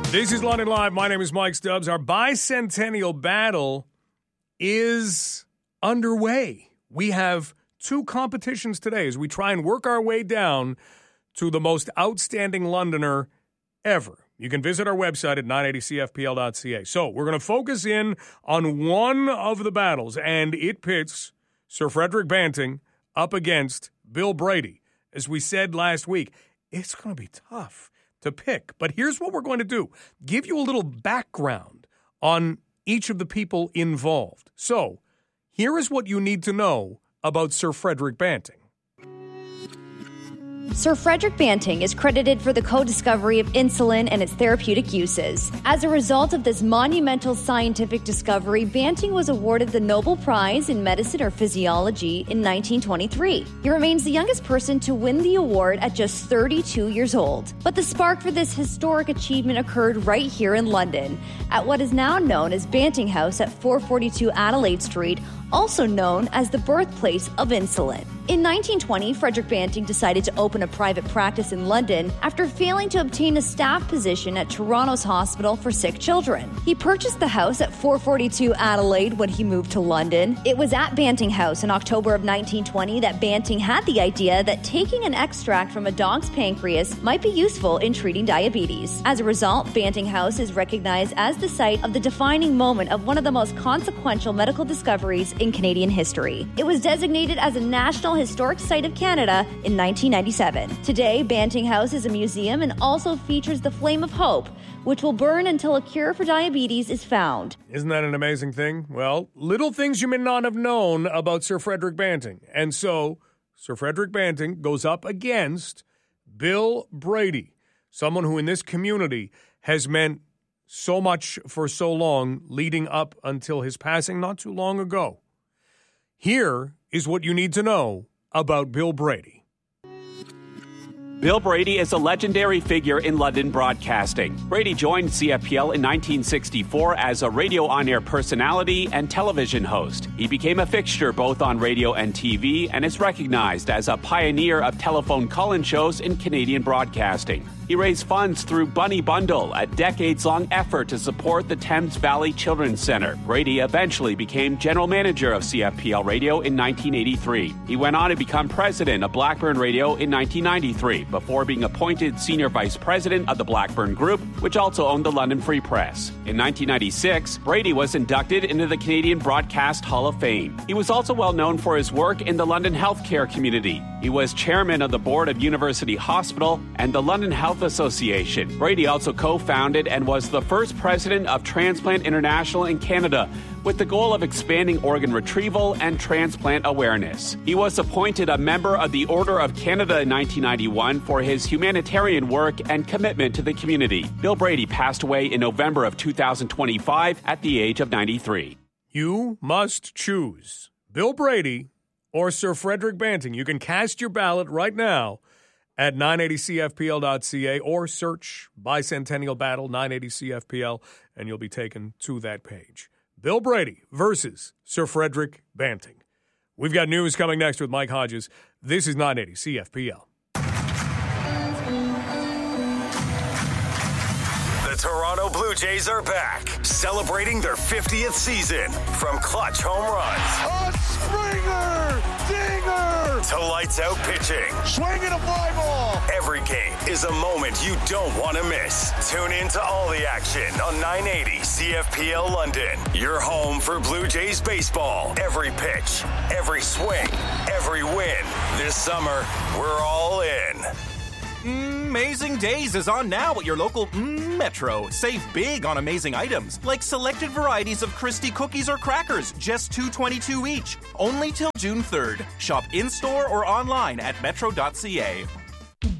This is London Live. My name is Mike Stubbs. Our bicentennial battle is underway. We have two competitions today as we try and work our way down to the most outstanding Londoner ever. You can visit our website at 980cfpl.ca. So we're going to focus in on one of the battles, and it pits Sir Frederick Banting up against Bill Brady. As we said last week, it's going to be tough to pick. But here's what we're going to do. Give you a little background on each of the people involved. So here is what you need to know about Sir Frederick Banting. Sir Frederick Banting is credited for the co-discovery of insulin and its therapeutic uses. As a result of this monumental scientific discovery, Banting was awarded the Nobel Prize in Medicine or Physiology in 1923. He remains the youngest person to win the award at just 32 years old. But the spark for this historic achievement occurred right here in London, at what is now known as Banting House at 442 Adelaide Street, also known as the birthplace of insulin. In 1920, Frederick Banting decided to open a private practice in London after failing to obtain a staff position at Toronto's Hospital for Sick Children. He purchased the house at 442 Adelaide when he moved to London. It was at Banting House in October of 1920 that Banting had the idea that taking an extract from a dog's pancreas might be useful in treating diabetes. As a result, Banting House is recognized as the site of the defining moment of one of the most consequential medical discoveries in Canadian history. It was designated as a National Historic Site of Canada in 1997. Today, Banting House is a museum and also features the Flame of Hope, which will burn until a cure for diabetes is found. Isn't that an amazing thing? Well, little things you may not have known about Sir Frederick Banting. And so, Sir Frederick Banting goes up against Bill Brady, someone who in this community has meant so much for so long, leading up until his passing not too long ago. Here is what you need to know about Bill Brady. Bill Brady is a legendary figure in London broadcasting. Brady joined CFPL in 1964 as a radio on-air personality and television host. He became a fixture both on radio and TV and is recognized as a pioneer of telephone call-in shows in Canadian broadcasting. He raised funds through Bunny Bundle, a decades-long effort to support the Thames Valley Children's Center. Brady eventually became general manager of CFPL Radio in 1983. He went on to become president of Blackburn Radio in 1993, before being appointed senior vice president of the Blackburn Group, which also owned the London Free Press. In 1996, Brady was inducted into the Canadian Broadcast Hall of Fame. He was also well known for his work in the London healthcare community. He was chairman of the board of University Hospital and the London Health Association. Brady also co-founded and was the first president of Transplant International in Canada, with the goal of expanding organ retrieval and transplant awareness. He was appointed a member of the Order of Canada in 1991 for his humanitarian work and commitment to the community. Bill Brady passed away in November of 2025 at the age of 93. You must choose Bill Brady or Sir Frederick Banting. You can cast your ballot right now at 980cfpl.ca or search Bicentennial Battle 980cfpl and you'll be taken to that page. Bill Brady versus Sir Frederick Banting. We've got news coming next with Mike Hodges. This is 980 CFPL. The Toronto Blue Jays are back, celebrating their 50th season. From clutch home runs, a Springer dinger, to lights out pitching, swinging a fly ball. Every game is a moment you don't want to miss. Tune in to all the action on 980 CFPL London. Your home for Blue Jays baseball. Every pitch, every swing, every win. This summer, we're all in. Amazing Days is on now at your local Metro. Save big on amazing items, like selected varieties of Christie cookies or crackers, just $2.22 each. Only till June 3rd. Shop in-store or online at metro.ca.